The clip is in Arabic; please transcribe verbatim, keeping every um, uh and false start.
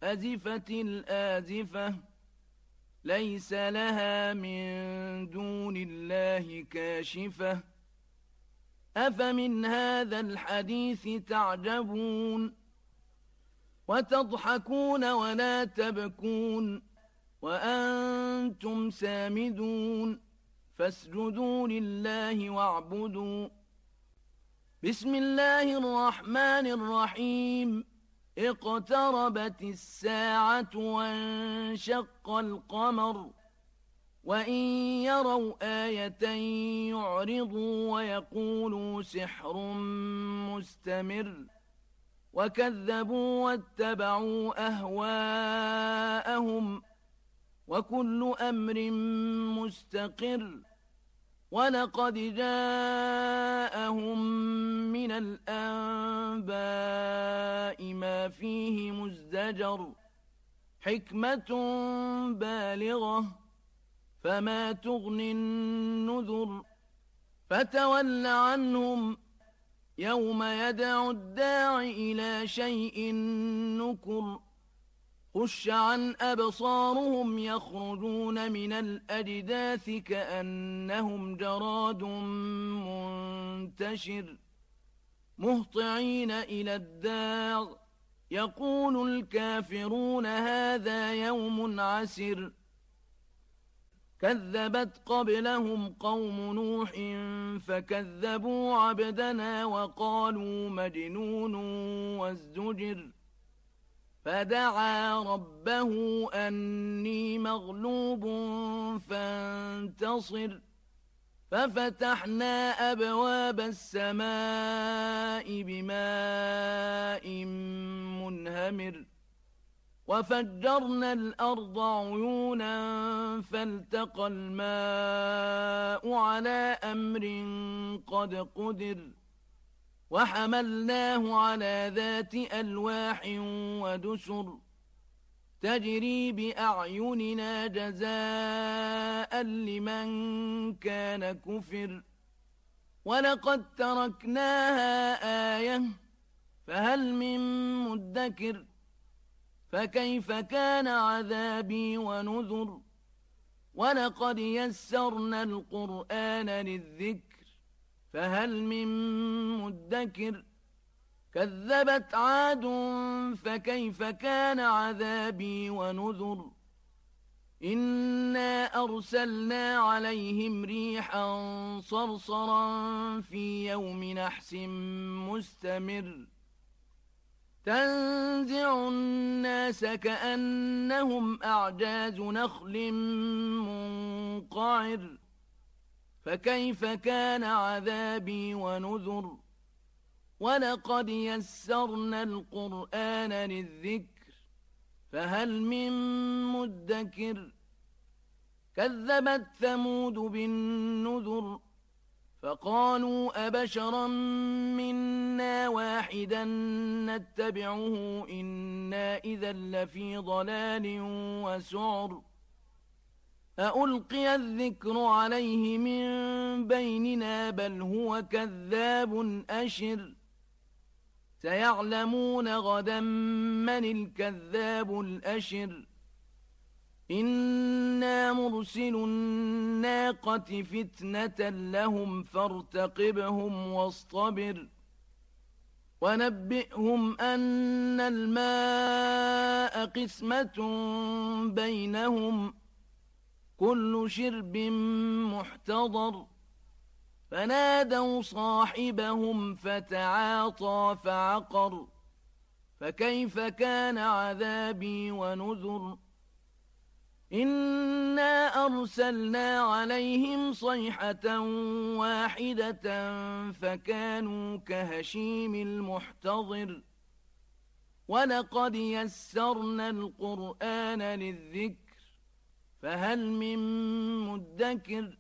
أزفت الآزفة ليس لها من دون الله كاشفة أفمن هذا الحديث تعجبون وتضحكون ولا تبكون وأنتم سامدون فاسجدوا لله واعبدوا بسم الله الرحمن الرحيم اقتربت الساعة وانشق القمر وإن يروا آية يعرضوا ويقولوا سحر مستمر وكذبوا واتبعوا أهواءهم وكل أمر مستقر ولقد جاءهم من الأنباء ما فيه مزدجر حكمة بالغة فما تغني النذر فتول عنهم يوم يدعو الداع إلى شيء نكر خش عن أبصارهم يخرجون من الأجداث كأنهم جراد منتشر مهطعين إلى الداع يقول الكافرون هذا يوم عسر كذبت قبلهم قوم نوح فكذبوا عبدنا وقالوا مجنون وازدجر فدعا ربه أني مغلوب فانتصر ففتحنا أبواب السماء بماء منهمر وفجرنا الأرض عيونا فالتقى الماء على أمر قد قدر وحملناه على ذات ألواح ودسر تجري بأعيننا جزاء لمن كان كفر ولقد تركناها آية فهل من مدكر فكيف كان عذابي ونذر ولقد يسرنا القرآن للذكر فهل من مدكر كذبت عاد فكيف كان عذابي ونذر إنا أرسلنا عليهم ريحا صرصرا في يوم نحس مستمر تنزع الناس كأنهم أعجاز نخل منقعر فكيف كان عذابي ونذر ولقد يسرنا القرآن للذكر فهل من مدكر كذبت ثمود بالنذر فقالوا أبشرا منا واحدا نتبعه إنا إذا لفي ضلال وسعر أألقي الذكر عليه من بيننا بل هو كذاب أشر سيعلمون غدا من الكذاب الأشر إنا مرسل الناقة فتنة لهم فارتقبهم واصطبر ونبئهم أن الماء قسمة بينهم كل شرب محتضر فنادوا صاحبهم فتعاطى فعقر فكيف كان عذابي ونذر إنا أرسلنا عليهم صيحة واحدة فكانوا كهشيم المحتضر ولقد يسرنا القرآن للذكر فهل من مدكر